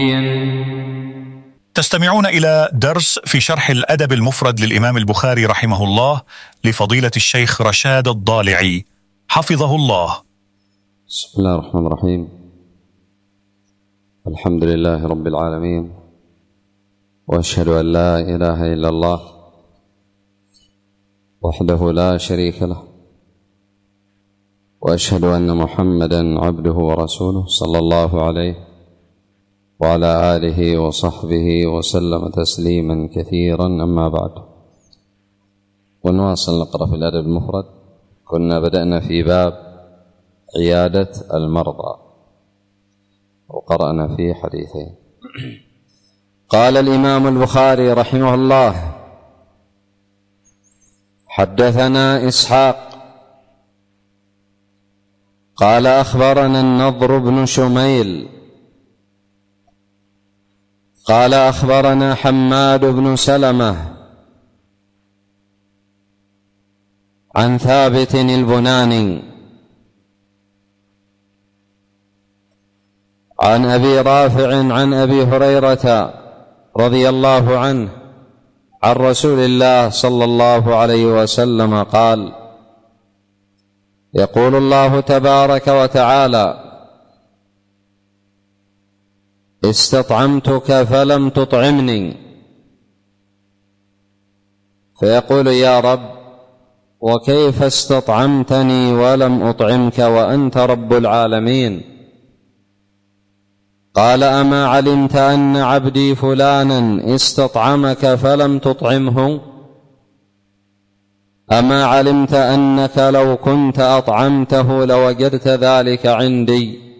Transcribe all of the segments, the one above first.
تستمعون إلى درس في شرح الأدب المفرد للإمام البخاري رحمه الله لفضيلة الشيخ رشاد الضالعي حفظه الله. بسم الله الرحمن الرحيم. الحمد لله رب العالمين، وأشهد أن لا إله إلا الله وحده لا شريك له، وأشهد أن محمدًا عبده ورسوله صلى الله عليه وعلى آله وصحبه وسلم تسليما كثيرا. أما بعد، ونواصل نقرأ في الأدب المفرد. كنا بدأنا في باب عيادة المرضى وقرأنا فيه حديثين. قال الإمام البخاري رحمه الله: حدثنا إسحاق قال أخبرنا النضر بن شميل قال أخبرنا حماد بن سلمة عن ثابت البناني عن أبي رافع عن أبي هريرة رضي الله عنه عن رسول الله صلى الله عليه وسلم قال: يقول الله تبارك وتعالى: استطعمتك فلم تطعمني، فيقول: يا رب، وكيف استطعمتني ولم أطعمك وأنت رب العالمين؟ قال: أما علمت أن عبدي فلانا استطعمك فلم تطعمه؟ أما علمت أنك لو كنت أطعمته لوجدت ذلك عندي؟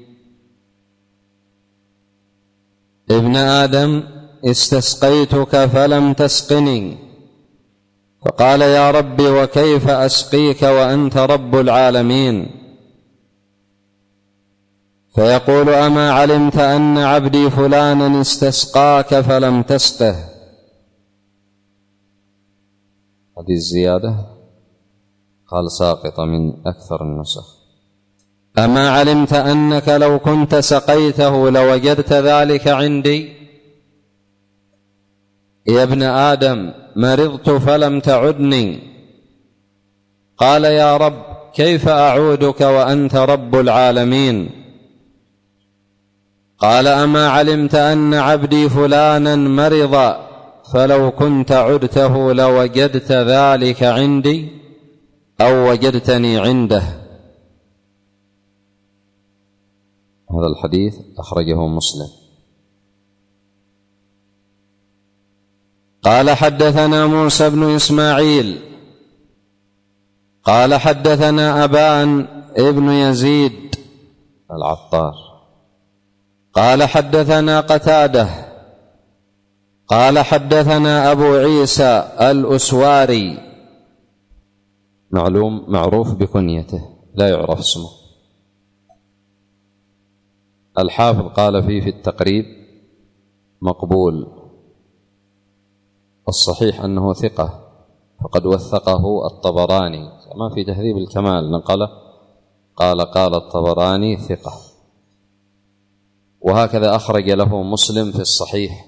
ابن آدم، استسقيتك فلم تسقني. فقال: يا رب، وكيف أسقيك وأنت رب العالمين؟ فيقول: أما علمت أن عبدي فلانا استسقاك فلم تسقه؟ هذه الزيادة قال ساقطة من أكثر النسخ. أما علمت أنك لو كنت سقيته لوجدت ذلك عندي؟ يا ابن آدم، مرضت فلم تعدني. قال: يا رب، كيف أعودك وأنت رب العالمين؟ قال: أما علمت أن عبدي فلانا مرض فلو كنت عدته لوجدت ذلك عندي أو وجدتني عنده؟ هذا الحديث أخرجه مسلم. قال: حدثنا موسى بن إسماعيل قال حدثنا أبان ابن يزيد العطار قال حدثنا قتادة قال حدثنا أبو عيسى الأسواري، معروف بكنيته لا يعرف اسمه. الحافظ قال فيه في التقريب مقبول، الصحيح أنه ثقة، فقد وثقه الطبراني كما في تهذيب الكمال نقله قال الطبراني ثقة، وهكذا أخرج له مسلم في الصحيح،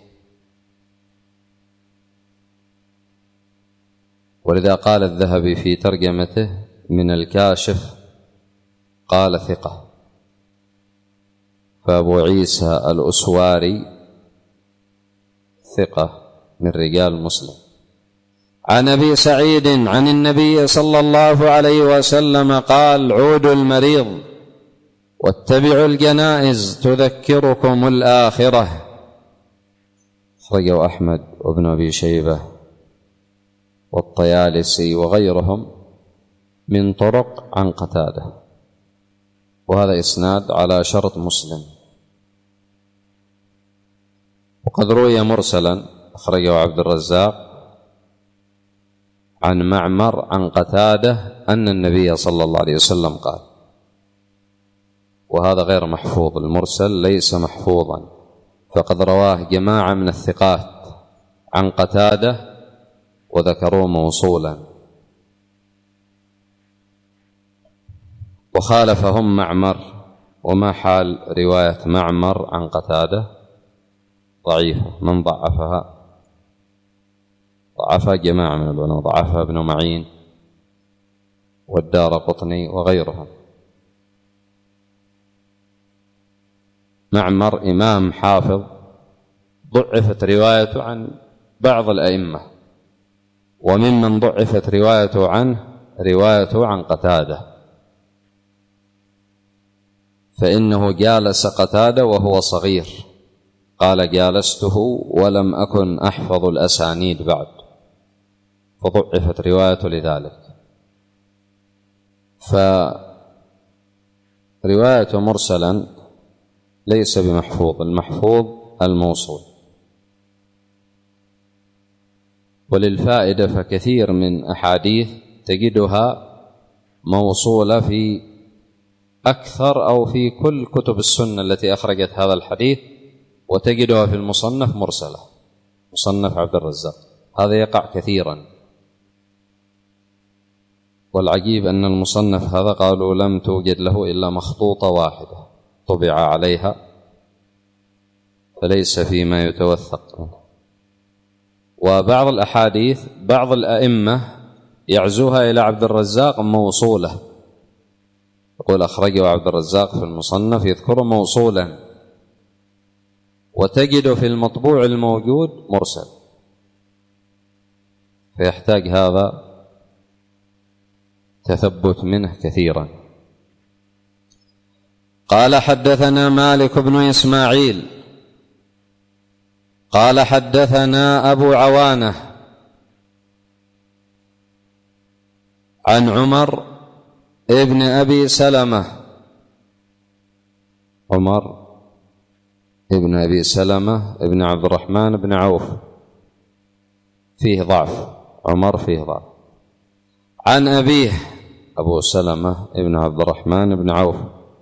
ولذا قال الذهبي في ترجمته من الكاشف قال ثقة. فأبو عيسى الأسواري ثقة من رجال مسلم. عن أبي سعيد عن النبي صلى الله عليه وسلم قال: عودوا المريض واتبعوا الجنائز تذكركم الآخرة. أخرجه أحمد وابن أبي شيبة والطيالسي وغيرهم من طرق عن قتادة، وهذا إسناد على شرط مسلم. وقد روي مرسلا أخرجه عبد الرزاق عن معمر عن قتادة أن النبي صلى الله عليه وسلم قال، وهذا غير محفوظ، المرسل ليس محفوظا، فقد رواه جماعة من الثقات عن قتادة وذكروه موصولا، وخالفهم معمر. وما حال رواية معمر عن قتادة؟ ضعيفة. من ضعفها؟ ضعفها جماعة من العلماء، ضعفها ابن معين والدارقطني وغيرهم. معمر إمام حافظ ضعفت روايته عن بعض الأئمة، وممن ضعفت روايته عن قتادة، فإنه جالس قتادة وهو صغير، قال جالسته ولم أكن أحفظ الأسانيد بعد، فضعفت روايته لذلك. فروايته مرسلا ليس بمحفوظ، المحفوظ الموصول. وللفائدة فكثير من أحاديث تجدها موصولة في أكثر أو في كل كتب السنة التي أخرجت هذا الحديث، وتجدها في المصنف مرسلة، مصنف عبد الرزاق، هذا يقع كثيرا. والعجيب أن المصنف هذا قالوا لم توجد له إلا مخطوطة واحدة طبع عليها، فليس فيما يتوثق منه. وبعض الأحاديث بعض الأئمة يعزوها إلى عبد الرزاق موصولة، يقول أخرجه عبد الرزاق في المصنف، يذكره موصولا، وتجد في المطبوع الموجود مرسل، فيحتاج هذا تثبت منه كثيرا. قال حدثنا مالك بن إسماعيل قال حدثنا أبو عوانة عن عمر ابن أبي سلمة، عمر ابن أبي سلمة ابن عبد الرحمن بن عوف، فيه ضعف، عمر فيه ضعف. عن أبيه أبو سلمة ابن عبد الرحمن بن عوف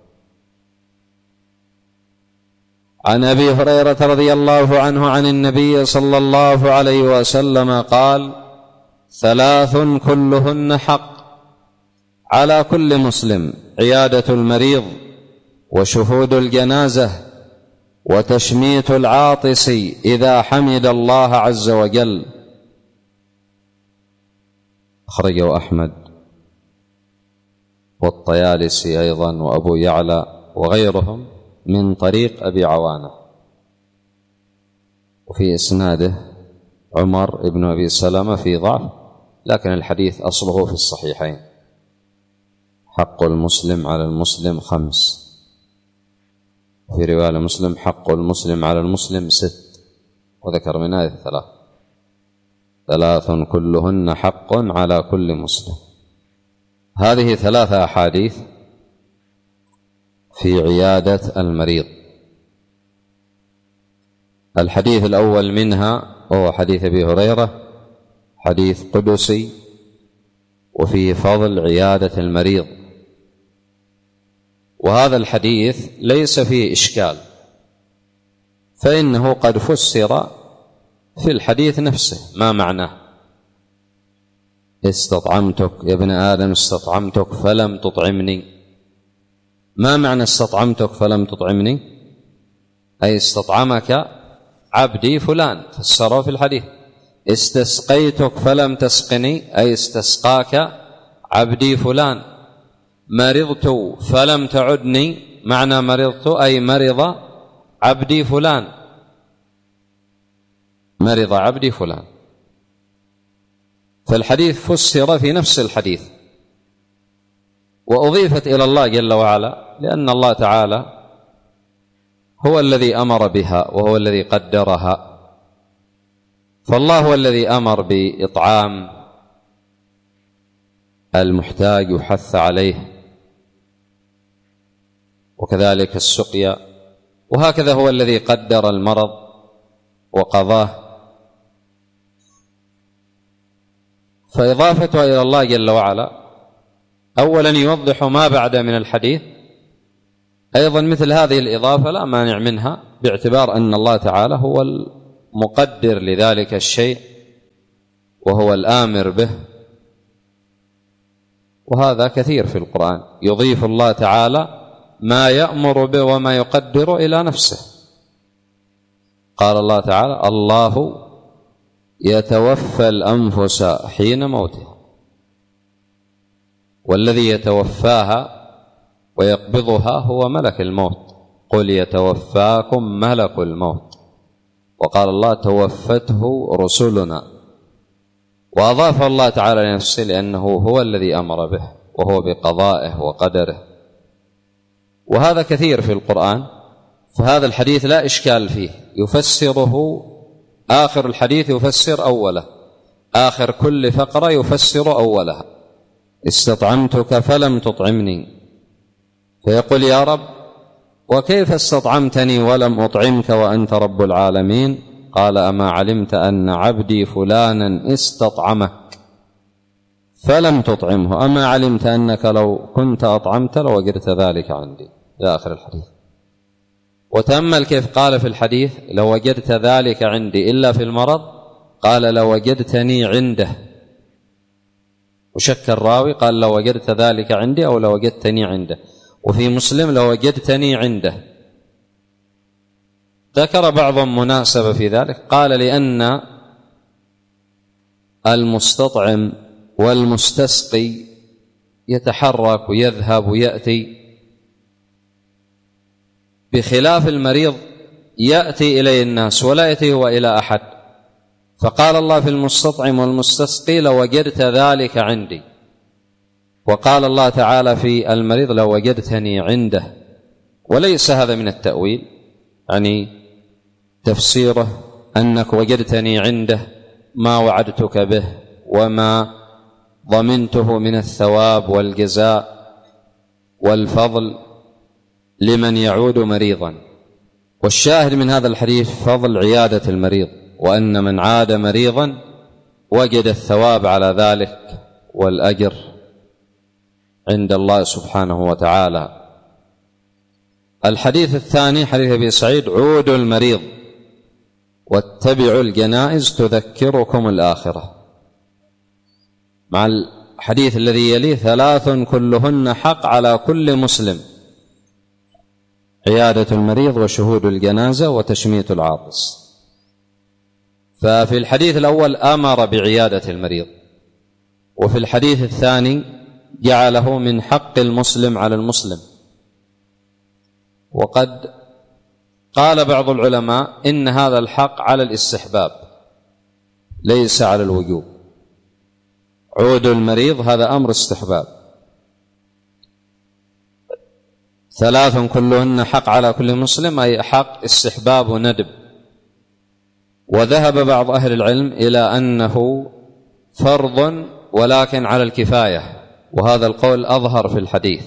عن أبي هريرة رضي الله عنه عن النبي صلى الله عليه وسلم قال: ثلاث كلهن حق على كل مسلم: عيادة المريض، وشهود الجنازة، وتشميت العاطس إذا حمد الله عز وجل. أخرجه أحمد والطيالسي أيضا وأبو يعلى وغيرهم من طريق أبي عوانة، وفي إسناده عمر ابن أبي سلمة في ضعف، لكن الحديث أصله في الصحيحين: حق المسلم على المسلم 5، في رواية مسلم: حق المسلم على المسلم 6، وذكر من هذه 3: ثلاث كلهن حق على كل مسلم. هذه 3 أحاديث في عيادة المريض. الحديث الأول منها وهو حديث أبي هريرة، حديث قدسي، وفيه فضل عيادة المريض، وهذا الحديث ليس فيه إشكال، فإنه قد فسر في الحديث نفسه. ما معناه؟ استطعمتك يا ابن آدم، استطعمتك فلم تطعمني. ما معنى استطعمتك فلم تطعمني؟ أي استطعمك عبدي فلان، فسره في الحديث. استسقيتك فلم تسقني، أي استسقاك عبدي فلان. مرضت فلم تعدني، معنى مرضت أي مرض عبدي فلان، مرض عبدي فلان. فالحديث فسر في نفس الحديث، وأضيفت إلى الله جل وعلا، لأن الله تعالى هو الذي أمر بها وهو الذي قدرها. فالله هو الذي أمر بإطعام المحتاج وحث عليه، وكذلك السقيا، وهكذا هو الذي قدر المرض وقضاه. فإضافتها إلى الله جل وعلا أولا يوضح ما بعد من الحديث. أيضا مثل هذه الإضافة لا مانع منها، باعتبار أن الله تعالى هو المقدر لذلك الشيء وهو الآمر به. وهذا كثير في القرآن، يضيف الله تعالى ما يأمر به وما يقدر إلى نفسه. قال الله تعالى: الله يتوفى الأنفس حين موتها، والذي يتوفاها ويقبضها هو ملك الموت. قل يتوفاكم ملك الموت. وقال الله: توفته رسلنا. وأضاف الله تعالى لنفسه لأنه هو الذي أمر به، وهو بقضائه وقدره. وهذا كثير في القرآن، فهذا الحديث لا إشكال فيه، يفسره آخر الحديث يفسر أوله، آخر كل فقرة يفسر أولها. استطعمتك فلم تطعمني، فيقول: يا رب، وكيف استطعمتني ولم أطعمك وأنت رب العالمين؟ قال: أما علمت أن عبدي فلانا استطعمك فلم تطعمه؟ أما علمت أنك لو كنت أطعمت لوجدت ذلك عندي، إلى آخر الحديث. وتأمل كيف قال في الحديث: لو وجدت ذلك عندي إلا في المرض، قال: لو وجدتني عنده. وشك الراوي، قال: لو وجدت ذلك عندي أو لو وجدتني عنده. وفي مسلم: لو وجدتني عنده. ذكر بعضهم مناسبة في ذلك، قال: لأن المستطعم والمستسقي يتحرك ويذهب ويأتي، بخلاف المريض يأتي إليه الناس ولا يأتي هو إلى أحد. فقال الله في المستطعم والمستسقي: لو وجدت ذلك عندي. وقال الله تعالى في المريض: لو وجدتني عنده. وليس هذا من التأويل، يعني تفسيره أنك وجدتني عنده ما وعدتك به وما ضمنته من الثواب والجزاء والفضل لمن يعود مريضا. والشاهد من هذا الحديث فضل عيادة المريض، وأن من عاد مريضا وجد الثواب على ذلك والأجر عند الله سبحانه وتعالى. الحديث الثاني حديث أبي سعيد: عودوا المريض واتبعوا الجنائز تذكركم الآخرة. مع الحديث الذي يليه: 3 كلهن حق على كل مسلم: عيادة المريض وشهود الجنازة وتشميت العاطس. ففي الحديث الأول أمر بعيادة المريض، وفي الحديث الثاني جعله من حق المسلم على المسلم. وقد قال بعض العلماء إن هذا الحق على الاستحباب ليس على الوجوب. عود المريض هذا أمر استحباب. 3 كلهن حق على كل مسلم، أي حق استحباب وندب. وذهب بعض أهل العلم إلى أنه فرض ولكن على الكفاية، وهذا القول أظهر في الحديث،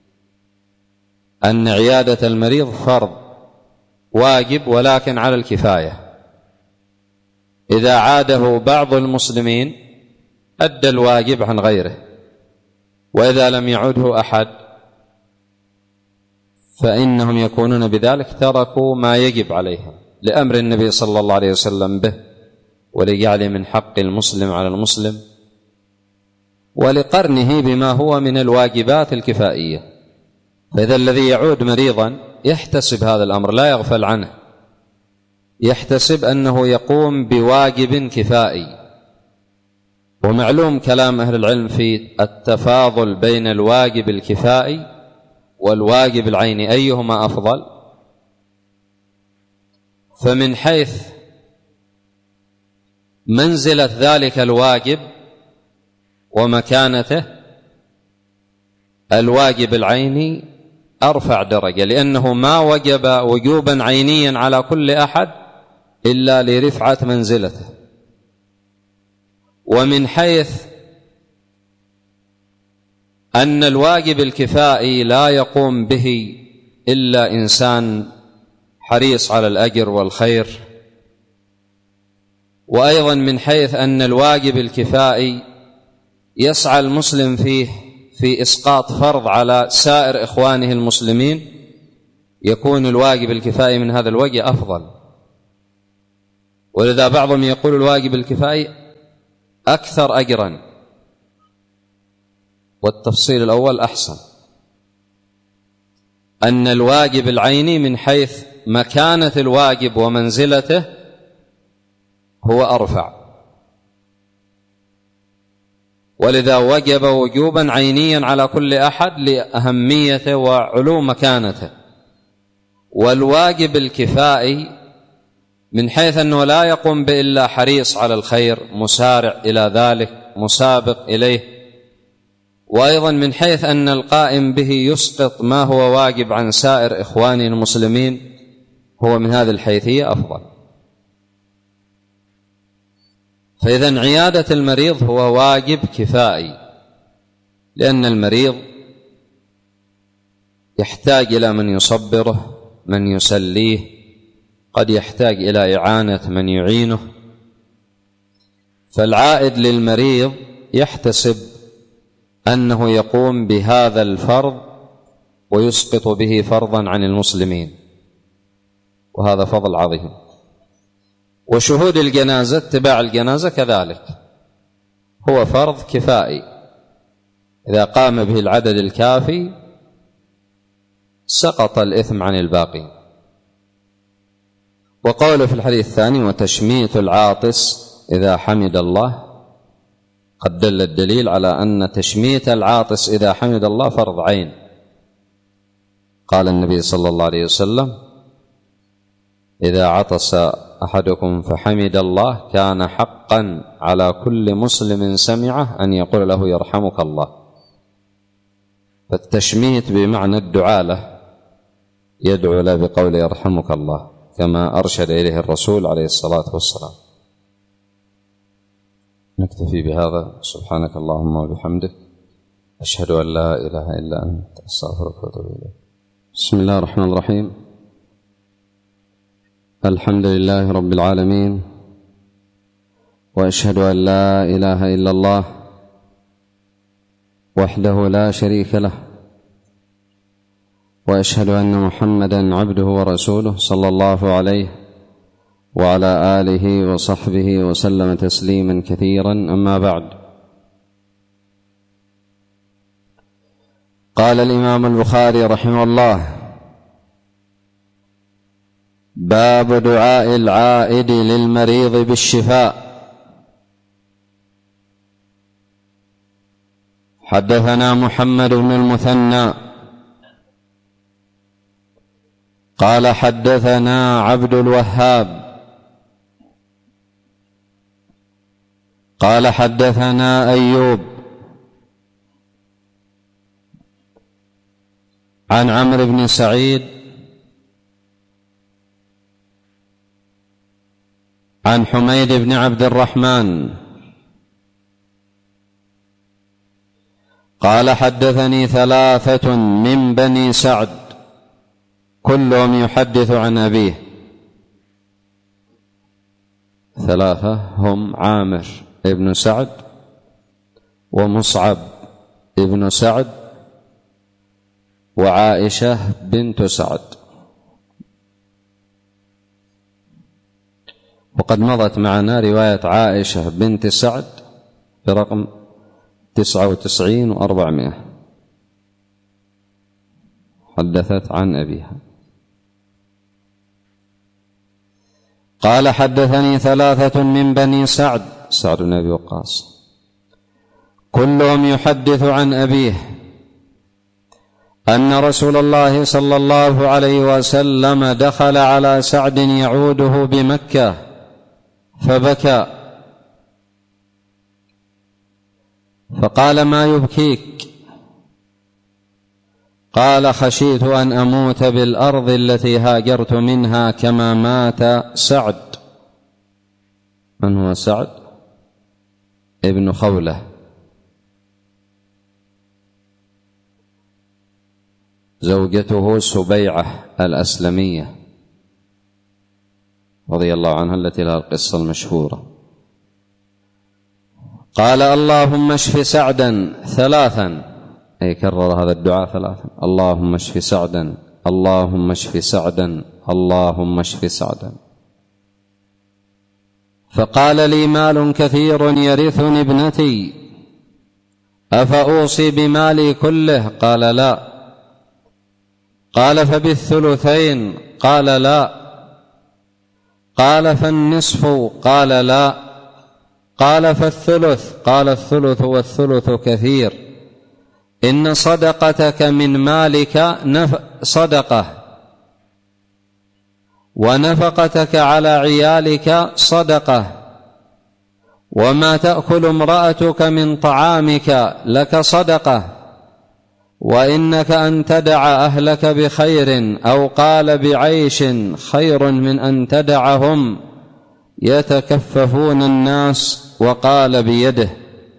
أن عيادة المريض فرض واجب ولكن على الكفاية. إذا عاده بعض المسلمين أدى الواجب عن غيره، وإذا لم يعده أحد فإنهم يكونون بذلك تركوا ما يجب عليهم، لأمر النبي صلى الله عليه وسلم به، ولجعل من حق المسلم على المسلم، ولقرنه بما هو من الواجبات الكفائية. فإذا الذي يعود مريضا يحتسب هذا الأمر، لا يغفل عنه، يحتسب أنه يقوم بواجب كفائي. ومعلوم كلام أهل العلم في التفاضل بين الواجب الكفائي والواجب العيني، أيهما أفضل؟ فمن حيث منزلة ذلك الواجب ومكانته، الواجب العيني أرفع درجة، لأنه ما وجب وجوبا عينيا على كل أحد إلا لرفعة منزلته. ومن حيث أن الواجب الكفائي لا يقوم به إلا إنسان حريص على الأجر والخير، وأيضا من حيث أن الواجب الكفائي يسعى المسلم فيه في إسقاط فرض على سائر إخوانه المسلمين، يكون الواجب الكفائي من هذا الوجه أفضل. ولذا بعضهم يقول الواجب الكفائي أكثر أجرا، والتفصيل الأول أحسن، أن الواجب العيني من حيث مكانة الواجب ومنزلته هو أرفع، ولذا وجب وجوبا عينيا على كل أحد لأهميته وعلو مكانته. والواجب الكفائي من حيث أنه لا يقوم به إلا حريص على الخير مسارع إلى ذلك مسابق إليه، وأيضا من حيث أن القائم به يسقط ما هو واجب عن سائر إخوانه المسلمين، هو من هذه الحيثية أفضل. فإذا عيادة المريض هو واجب كفائي، لأن المريض يحتاج إلى من يصبره، من يسليه، قد يحتاج إلى إعانة من يعينه. فالعائد للمريض يحتسب أنه يقوم بهذا الفرض ويسقط به فرضا عن المسلمين، وهذا فضل عظيم. وشهود الجنازة، اتباع الجنازة كذلك هو فرض كفائي، إذا قام به العدد الكافي سقط الإثم عن الباقي. وقوله في الحديث الثاني: وتشميت العاطس إذا حمد الله، قد دل الدليل على أن تشميت العاطس إذا حمد الله فرض عين. قال النبي صلى الله عليه وسلم: إذا عطس أحدكم فحمد الله كان حقا على كل مسلم سمعه أن يقول له يرحمك الله. فالتشميت بمعنى الدعاء له، يدعو له بقول يرحمك الله، كما أرشد إليه الرسول عليه الصلاة والسلام. نكتفي بهذا. سبحانك اللهم وبحمدك، أشهد أن لا إله إلا أنت، أستغفرك وأتوب إليك. بسم الله الرحمن الرحيم. الحمد لله رب العالمين، وأشهد أن لا إله إلا الله وحده لا شريك له، وأشهد أن محمدا عبده ورسوله صلى الله عليه وعلى آله وصحبه وسلم تسليما كثيرا. أما بعد، قال الإمام البخاري رحمه الله: باب دعاء العائد للمريض بالشفاء. حدثنا محمد بن المثنى قال حدثنا عبد الوهاب قال حدثنا أيوب عن عمرو بن سعيد عن حميد بن عبد الرحمن قال حدثني ثلاثة من بني سعد كلهم يحدث عن أبيه. ثلاثة هم عامر ابن سعد ومصعب ابن سعد وعائشة بنت سعد. وقد مضت معنا رواية عائشة بنت سعد برقم 99 و400، حدثت عن أبيها. قال حدثني ثلاثة من بني سعد، سعد بن أبي وقاص، كلهم يحدث عن أبيه أن رسول الله صلى الله عليه وسلم دخل على سعد يعوده بمكة فبكى، فقال: ما يبكيك؟ قال: خشيت أن أموت بالأرض التي هاجرت منها كما مات سعد. من هو سعد؟ ابن خولة، زوجته سبيعة الأسلمية رضي الله عنها التي لها القصة المشهورة. قال: اللهم اشف سعدا ثلاثا، أي كرر هذا الدعاء ثلاثا: اللهم اشف سعدا، اللهم اشف سعدا، اللهم اشف سعدا. فقال: لي مال كثير يرثني ابنتي، أفأوصي بمالي كله؟ قال: لا. قال: فبالثلثين؟ قال لا. قال فالنصف؟ قال لا. قال فالثلث؟ قال الثلث والثلث كثير. إن صدقتك من مالك صدقة، ونفقتك على عيالك صدقة، وما تأكل امرأتك من طعامك لك صدقة، وإنك أن تدع أهلك بخير، أو قال بعيش، خير من أن تدعهم يتكففون الناس، وقال بيده.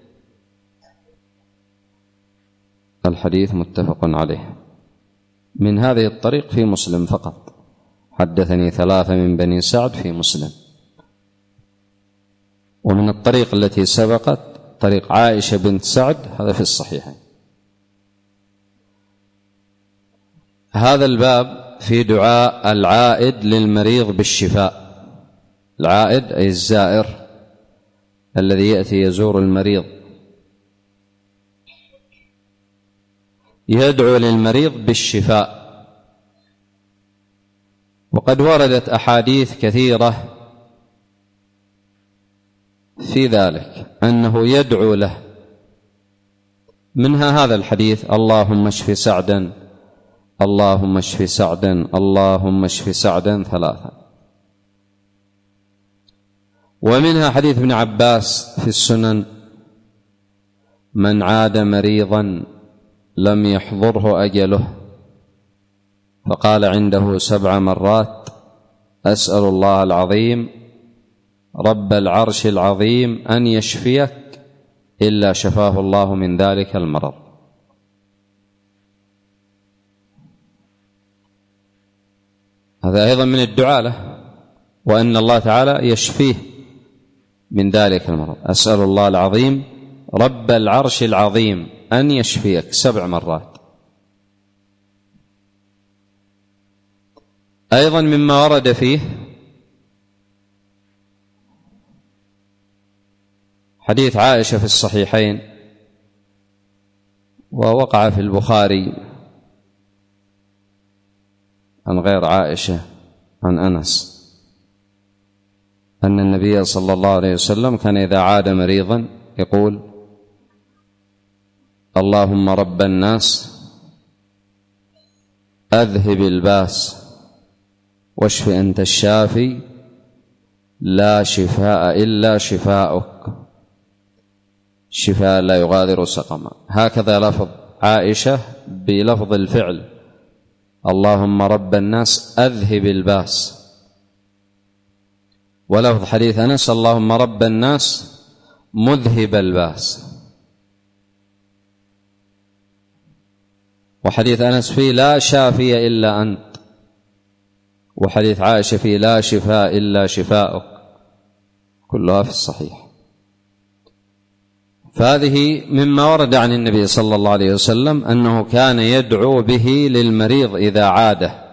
الحديث متفق عليه. من هذه الطريق في مسلم فقط، حدثني 3 من بني سعد في مسلم. ومن الطريق التي سبقت طريق عائشة بنت سعد، هذا في الصحيحين. هذا الباب في دعاء العائد للمريض بالشفاء. العائد أي الزائر الذي يأتي يزور المريض، يدعو للمريض بالشفاء. وقد وردت أحاديث كثيرة في ذلك أنه يدعو له، منها هذا الحديث: اللهم اشف سعدا، اللهم اشف سعدا، اللهم اشف سعدا 3. ومنها حديث ابن عباس في السنن: من عاد مريضا لم يحضره أجله فقال عنده 7 مرات: أسأل الله العظيم رب العرش العظيم أن يشفيك، إلا شفاه الله من ذلك المرض. هذا أيضا من الدعاء له، وأن الله تعالى يشفيه من ذلك المرض. أسأل الله العظيم رب العرش العظيم أن يشفيك 7 مرات. أيضا مما ورد فيه حديث عائشة في الصحيحين، ووقع في البخاري عن غير عائشة عن أنس، أن النبي صلى الله عليه وسلم كان إذا عاد مريضا يقول: اللهم رب الناس أذهب الباس واشف أنت الشافي لا شفاء إلا شفاؤك، شفاء لا يغادر سقما. هكذا لفظ عائشة بلفظ الفعل: اللهم رب الناس أذهب الباس. ولفظ حديث أنس: اللهم رب الناس مذهب الباس. وحديث أنس فيه لا شافي إلا أنت، وحديث عائشة فيه لا شفاء إلا شفاؤك، كلها في الصحيح. فهذه مما ورد عن النبي صلى الله عليه وسلم أنه كان يدعو به للمريض إذا عاده.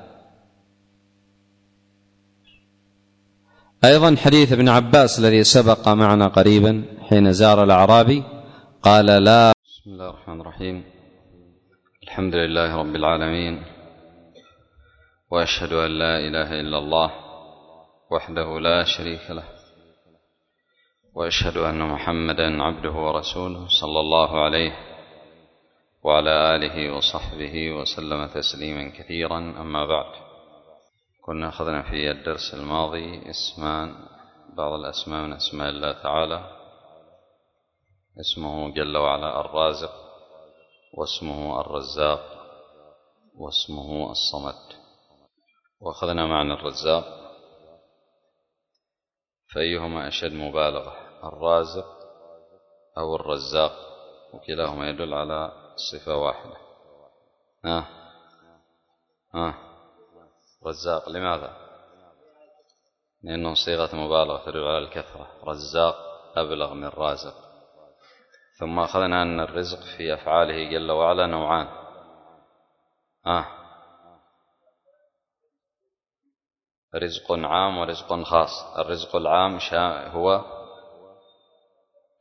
أيضا حديث ابن عباس الذي سبق معنا قريبا حين زار الأعرابي قال: لا. بسم الله الرحمن الرحيم. الحمد لله رب العالمين، وأشهد أن لا إله إلا الله وحده لا شريك له، وأشهد أن محمدا عبده ورسوله صلى الله عليه وعلى آله وصحبه وسلم تسليما كثيرا. أما بعد، كنا أخذنا في الدرس الماضي بعض الأسماء من أسماء الله تعالى: اسمه جل وعلا الرازق، واسمه الرزاق، واسمه الصمد. وأخذنا معنى الرزاق، فأيهما أشد مبالغة: الرازق أو الرزاق؟ وكلاهما يدل على صفة واحدة. رزاق لماذا؟ لأنه صيغة مبالغة تدل على الكثرة. رزاق أبلغ من رازق. ثم أخذنا أن الرزق في أفعاله جل وعلا نوعان: رزق عام ورزق خاص. الرزق العام هو